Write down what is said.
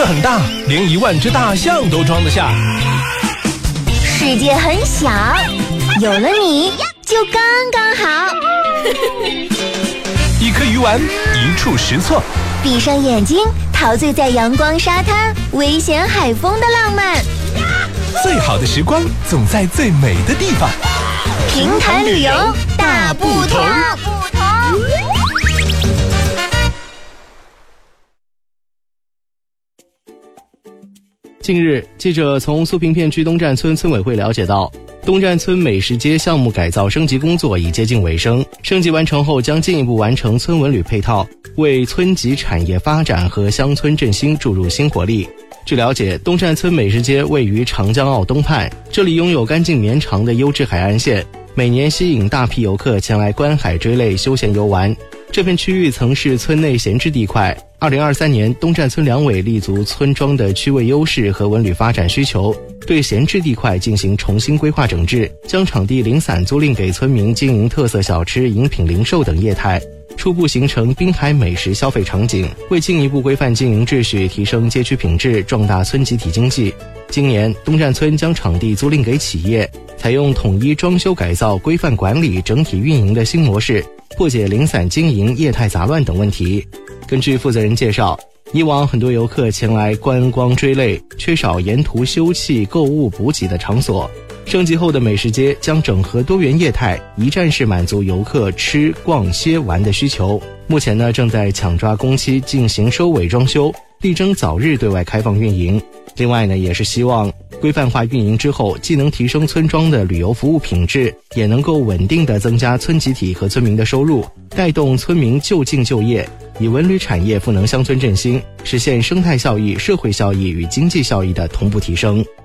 界很大，连10000只大象都装得下。 世界很小，有了你就刚刚好。 一颗鱼丸，一触实错。 闭上眼睛，陶醉在阳光沙滩、危险海风的浪漫。 最好的时光总在最美的地方。 平潭旅游大不同。 近日，记者从苏平片区东站村村委会了解到，东站村美食街项目改造升级工作已接近尾声，升级完成后将进一步完成村文旅配套，为村级产业发展和乡村振兴注入新活力。据了解，东站村美食街位于长江澳东畔，这里拥有干净绵长的优质海岸线，每年吸引大批游客前来观海追类休闲游玩。这片区域曾是村内闲置地块，2023年东站村两委立足村庄的区位优势和文旅发展需求，对闲置地块进行重新规划整治，将场地零散租赁给村民经营特色小吃、饮品零售等业态，初步形成滨海美食消费场景。为进一步规范经营秩序，提升街区品质，壮大村集体经济，今年东站村将场地租赁给企业，采用统一装修改造、规范管理、整体运营的新模式，破解零散经营、业态杂乱等问题。根据负责人介绍，以往很多游客前来观光追类，缺少沿途休憩、购物、补给的场所。升级后的美食街将整合多元业态，一站式满足游客吃、逛、歇、玩的需求。目前正在抢抓工期进行收尾装修，力争早日对外开放运营。另外也是希望规范化运营之后，既能提升村庄的旅游服务品质，也能够稳定地增加村集体和村民的收入，带动村民就近就业，以文旅产业赋能乡村振兴，实现生态效益、社会效益与经济效益的同步提升。